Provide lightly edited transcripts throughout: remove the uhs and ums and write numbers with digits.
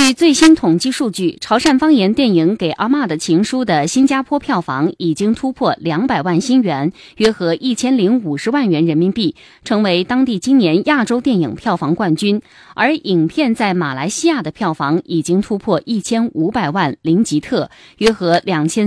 据最新统计数据，潮汕方言电影《给阿嬷的情书》的新加坡票房已经突破200万新元，约合1050万元人民币，成为当地今年亚洲电影票房冠军。而影片在马来西亚的票房已经突破1500万林吉特，约合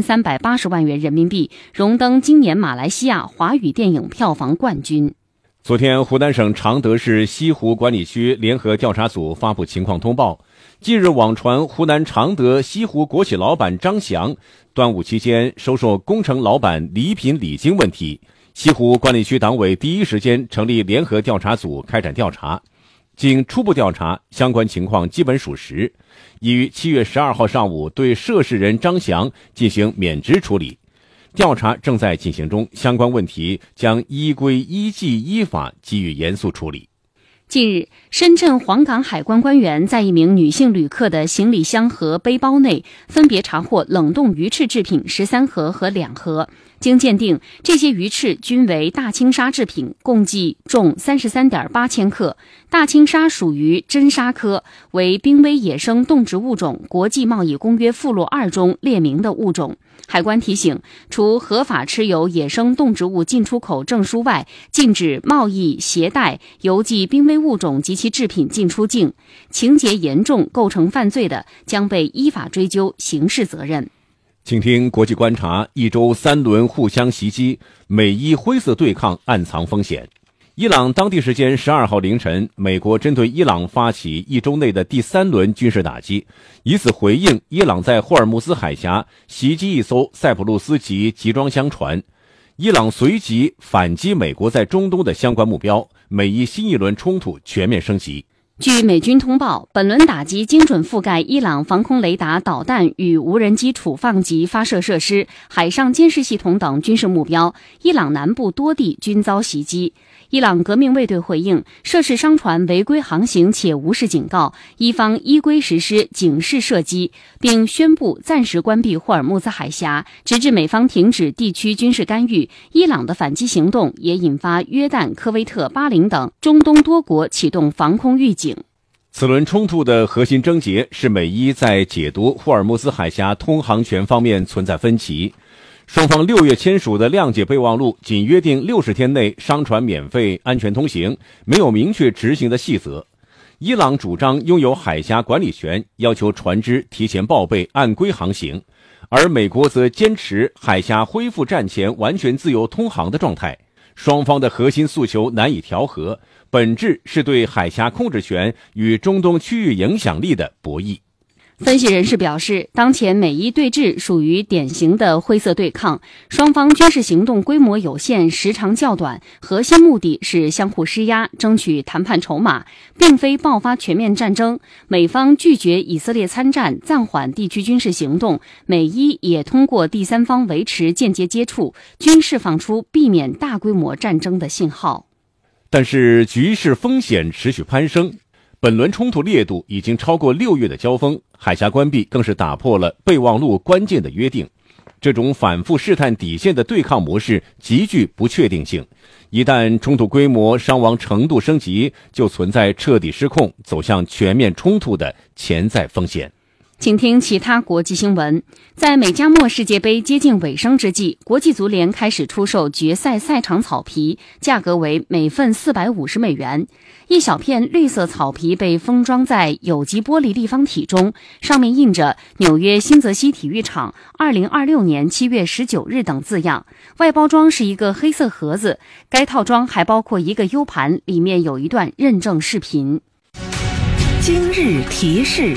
2380万元人民币，荣登今年马来西亚华语电影票房冠军。 昨天，湖南省常德市西湖管理区联合调查组发布情况通报。近日网传湖南常德西湖国企老板张翔端午期间收受工程老板礼品礼金问题，西湖管理区党委第一时间成立联合调查组开展调查。经初步调查，相关情况基本属实，已于7月12号上午对涉事人张翔进行免职处理。调查正在进行中，相关问题将依规依纪依法给予严肃处理。 近日，深圳黄港海关官员在一名女性旅客的行李箱和背包内分别查获冷冻鱼翅制品13盒和2盒。经鉴定，这些鱼翅均为大青鲨制品，共计重33.8千克。大青鲨属于真鲨科，为濒危野生动植物种国际贸易公约附录2中列明的物种。海关提醒，除合法持有野生动植物进出口证书外，禁止贸易、携带、邮寄濒危物种及其制品进出境，情节严重构成犯罪的，将被依法追究刑事责任。 请听国际观察：一周3轮互相袭击，美伊灰色对抗暗藏风险。伊朗当地时间12号凌晨，美国针对伊朗发起一周内的第3轮军事打击，以此回应伊朗在霍尔木兹海峡袭击一艘塞浦路斯级集装箱船。伊朗随即反击美国在中东的相关目标，美伊新一轮冲突全面升级。 据美军通报，本轮打击精准覆盖伊朗防空雷达、导弹与无人机储放及发射设施、海上监视系统等军事目标，伊朗南部多地均遭袭击。伊朗革命卫队回应，涉事商船违规航行且无视警告，伊方依规实施警示射击，并宣布暂时关闭霍尔木兹海峡，直至美方停止地区军事干预。伊朗的反击行动也引发约旦、科威特、巴林等中东多国启动防空预警。 此轮冲突的核心症结是美伊在解读霍尔木兹海峡通航权方面存在分歧。双方6月签署的谅解备忘录仅约定60天内商船免费安全通行，没有明确执行的细则。伊朗主张拥有海峡管理权，要求船只提前报备按规航行，而美国则坚持海峡恢复战前完全自由通航的状态。双方的核心诉求难以调和，本质是对海峡控制权与中东区域影响力的博弈。 分析人士表示，当前美伊对峙属于典型的灰色对抗，双方军事行动规模有限，时长较短，核心目的是相互施压，争取谈判筹码，并非爆发全面战争。美方拒绝以色列参战，暂缓地区军事行动，美伊也通过第三方维持间接接触，均释放出避免大规模战争的信号。 但是局势风险持续攀升，本轮冲突烈度已经超过6月的交锋，海峡关闭更是打破了备忘录关键的约定。这种反复试探底线的对抗模式极具不确定性，一旦冲突规模、伤亡程度升级，就存在彻底失控、走向全面冲突的潜在风险。 请听其他国际新闻。在美加墨世界杯接近尾声之际，国际足联开始出售决赛赛场草皮，价格为每份450美元。一小片绿色草皮被封装在有机玻璃立方体中，上面印着纽约新泽西体育场2026年7月19日等字样。外包装是一个黑色盒子，该套装还包括一个 U 盘，里面有一段认证视频。 今日提示。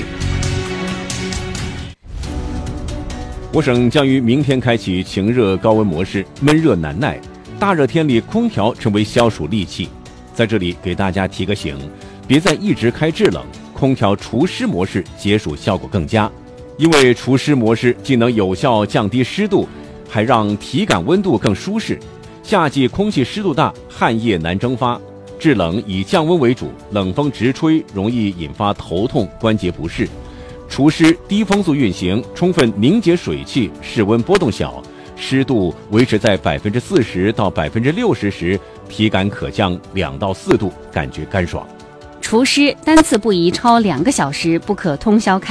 我省将于明天开启晴热高温模式，闷热难耐，大热天里空调成为消暑利器。在这里给大家提个醒，别再一直开制冷，空调除湿模式解暑效果更佳。因为除湿模式既能有效降低湿度，还让体感温度更舒适。夏季空气湿度大，汗液难蒸发，制冷以降温为主，冷风直吹容易引发头痛、关节不适。除湿低风速运行，充分凝结水汽，室温波动小，湿度维持在40%到60%时，体感可降2到4度，感觉干爽。 除湿单次不宜超2个小时，不可通宵开